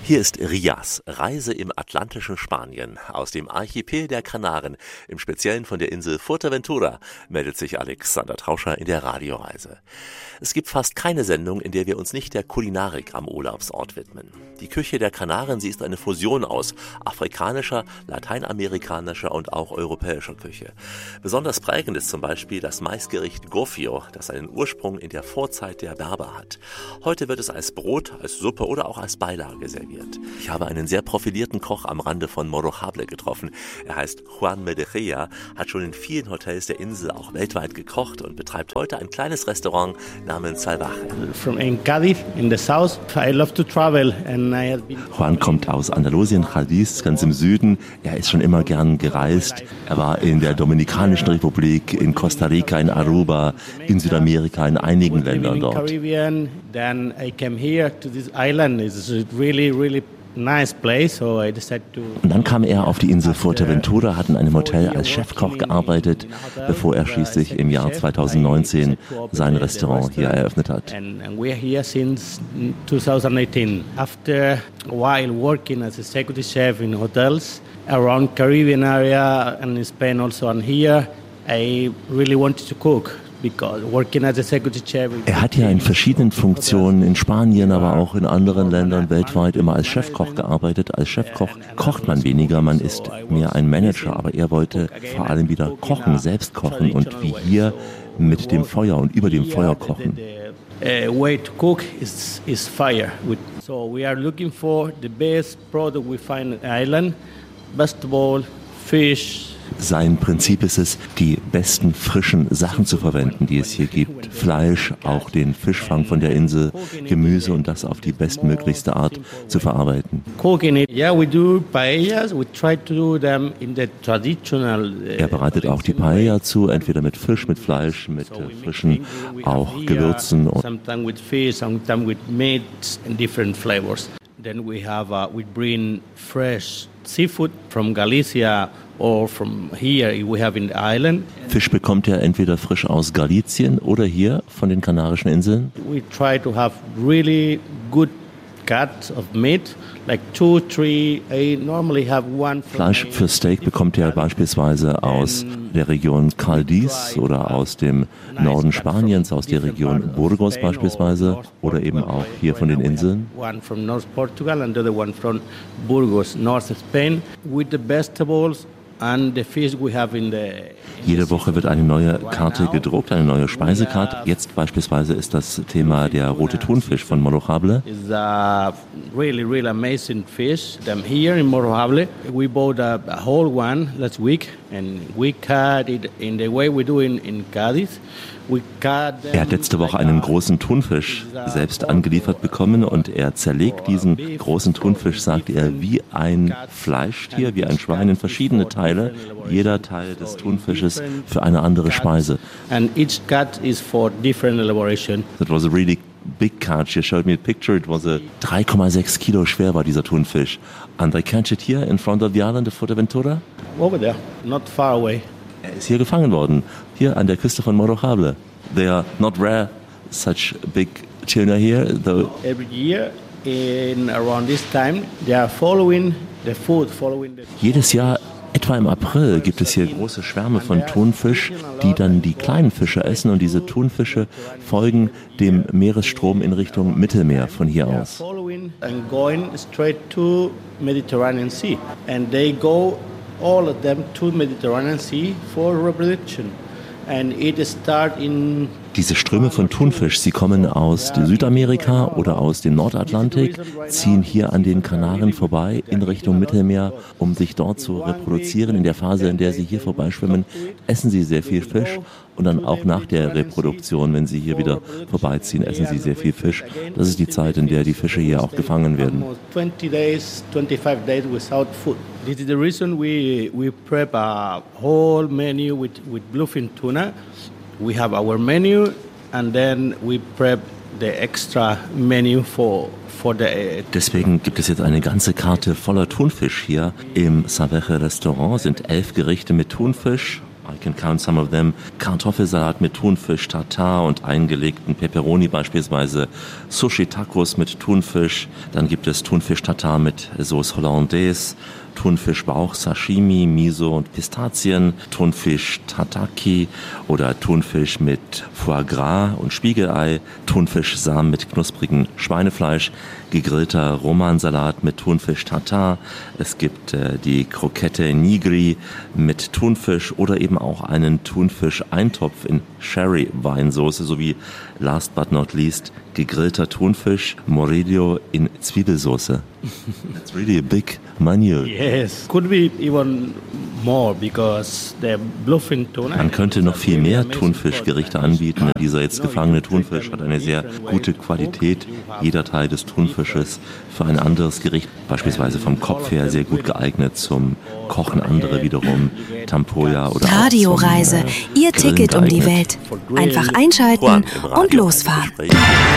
Hier ist Rias, Reise im atlantischen Spanien. Aus dem Archipel der Kanaren, im Speziellen von der Insel Fuerteventura, meldet sich Alexander Tauscher in der Radioreise. Es gibt fast keine Sendung, in der wir uns nicht der Kulinarik am Urlaubsort widmen. Die Küche der Kanaren, sie ist eine Fusion aus afrikanischer, lateinamerikanischer und auch europäischer Küche. Besonders prägend ist zum Beispiel das Maisgericht Gofio, das seinen Ursprung in der Vorzeit der Berber hat. Heute wird es als Brot, als Suppe oder auch als Beilage serviert. Ich habe einen sehr profilierten Koch am Rande von Morojable getroffen. Er heißt Juan Medellea, hat schon in vielen Hotels der Insel auch weltweit gekocht und betreibt heute ein kleines Restaurant namens Salvaje. Juan kommt aus Andalusien, Cádiz, ganz im Süden. Er ist schon immer gern gereist. Er war in der Dominikanischen Republik, in Costa Rica, in Aruba, in Südamerika, in einigen Ländern dort. Und dann kam er auf die Insel Fuerteventura, hat in einem Hotel als Chefkoch gearbeitet, bevor er schließlich im Jahr 2019 sein Restaurant hier eröffnet hat. After a while working as executive chef in hotels around Caribbean area and in Spain also and here, I really wanted to cook. Er hat ja in verschiedenen Funktionen in Spanien, aber auch in anderen Ländern weltweit immer als Chefkoch gearbeitet. Als Chefkoch kocht man weniger, man ist mehr ein Manager, aber er wollte vor allem wieder kochen, selbst kochen und wie hier mit dem Feuer und über dem Feuer kochen. Way to cook is fire. So we are looking for the best product we find on the island, vegetable, fish. Sein Prinzip ist es, die besten frischen Sachen zu verwenden, die es hier gibt. Fleisch, auch den Fischfang von der Insel, Gemüse und das auf die bestmöglichste Art zu verarbeiten. Er bereitet auch die Paella zu, entweder mit Fisch, mit Fleisch, mit frischen auch Gewürzen. Sometimes with fish, sometimes with meat and different flavors. Then we bring fresh seafood from Galicia or from here we have in the island. Fisch bekommt er entweder frisch aus Galicien oder hier von den Kanarischen Inseln. We try to have really good cuts of meat, like 2, 3. I normally have one. Fleisch für Steak bekommt er beispielsweise aus der Region Cádiz oder aus dem Norden Spaniens, aus der Region Burgos beispielsweise oder eben auch hier von den Inseln. One from North Portugal and the other one from Burgos, North Spain, with the vegetables. Jede Woche wird eine neue Karte gedruckt, eine neue Speisekarte. Jetzt beispielsweise ist das Thema der rote Thunfisch von Morojable. It's a really amazing fish. Here in Morojable, we bought a whole one last week and we cut it in the way we do in Cádiz. Er hat letzte Woche einen großen Thunfisch selbst angeliefert bekommen und er zerlegt diesen großen Thunfisch, sagt er, wie ein Fleischtier, wie ein Schwein in verschiedene Teile. Jeder Teil des Thunfisches für eine andere Speise. And each cut is for different elaboration. That was a really big catch. You showed me a picture. It was 3,6 Kilo schwer war dieser Thunfisch. And they catch it here in front of the island of Fuerteventura? Over there, not far away. Er ist hier gefangen worden, hier an der Küste von Morojable. They are not rare, such big tuna here, though. Every year, in around this time, they are following the food, Jedes Jahr, etwa im April, gibt es hier große Schwärme von Thunfisch, die dann die kleinen Fische essen und diese Thunfische folgen dem Meeresstrom in Richtung Mittelmeer von hier aus. And going straight to Mediterranean Sea, and they go all of them to Mediterranean Sea for reproduction. And it start in Diese Ströme von Thunfisch, sie kommen aus Südamerika oder aus dem Nordatlantik, ziehen hier an den Kanaren vorbei in Richtung Mittelmeer, um sich dort zu reproduzieren. In der Phase, in der sie hier vorbeischwimmen, essen sie sehr viel Fisch und dann auch nach der Reproduktion, wenn sie hier wieder vorbeiziehen, essen sie sehr viel Fisch. Das ist die Zeit, in der die Fische hier auch gefangen werden. 20 days, 25 days without food. This is the reason we prep a whole menu with bluefin tuna. We have our menu and then we prep the extra menu for the. Deswegen gibt es jetzt eine ganze Karte voller Thunfisch hier im Salvaje Restaurant. Sind 11 Gerichte mit Thunfisch I can count some of them. Kartoffelsalat mit Thunfisch, Tartar und eingelegten Peperoni beispielsweise. Sushi-Tacos mit Thunfisch. Dann gibt es Thunfisch-Tartar mit Sauce Hollandaise. Thunfischbauch, Sashimi, Miso und Pistazien, Thunfisch Tataki oder Thunfisch mit Foie Gras und Spiegelei, Thunfischsamen mit knusprigem Schweinefleisch, gegrillter Romansalat mit Thunfisch Tartar. Es gibt die Krokette Nigri mit Thunfisch oder eben auch einen Thunfisch-Eintopf in Sherry-Weinsauce sowie last but not least gegrillter Thunfisch Morrillo in Zwiebelsauce. That's really a big menu. Yes, could be even more because the bluefin tuna. Man könnte noch viel mehr Thunfischgerichte anbieten. Dieser jetzt gefangene Thunfisch hat eine sehr gute Qualität. Jeder Teil des Thunfisches für ein anderes Gericht, beispielsweise vom Kopf her sehr gut geeignet zum Kochen. Andere wiederum Tempoja oder Radioreise, Ihr Ticket um die Welt. Einfach einschalten und losfahren.